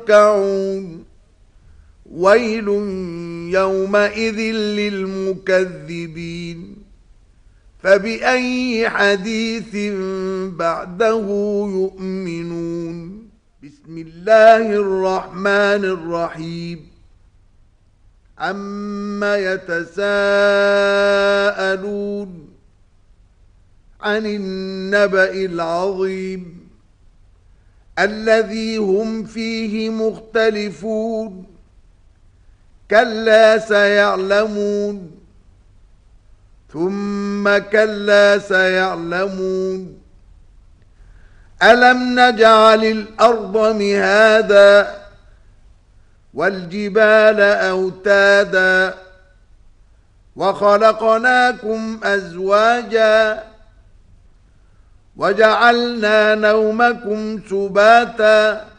يركعون ويل يومئذ للمكذبين فبأي حديث بعده يؤمنون بسم الله الرحمن الرحيم عما يتساءلون عن النبأ العظيم الذي هم فيه مختلفون كلا سيعلمون ثم كلا سيعلمون ألم نجعل الأرض مهادا والجبال أوتادا وخلقناكم أزواجا وجعلنا نومكم سباتا